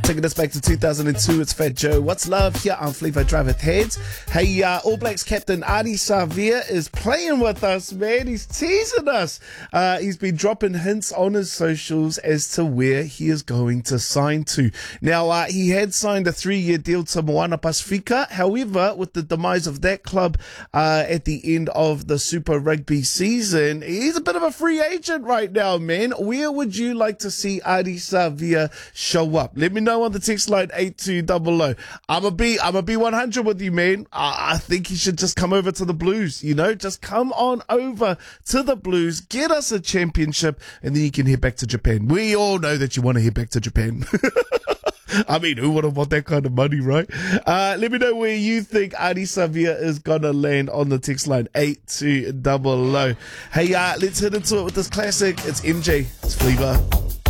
Taking us back to 2002, it's Fat Joe. What's love here on Flevo Drive with Heads. Hey, All Blacks captain Ardie Savea is playing with us, man. He's teasing us. He's been dropping hints on his socials as to where he is going to sign to. Now, he had signed a 3-year deal to Moana Pasifika. However, with the demise of that club at the end of the Super Rugby season, he's a bit of a free agent right now, man. Where would you like to see Ardie Savea show up? Let me know on the text line 8200. I'ma be 100 with you, man. I think he should just come over to the Blues, just come on over to the Blues, get us a championship, and then you can head back to Japan. We all know that you want to head back to Japan. I mean, who wouldn't want that kind of money, right? Let me know where you think Ardie Savea is gonna land on the text line 8200. Hey, let's hit into it with this classic. It's MJ. It's Flevo.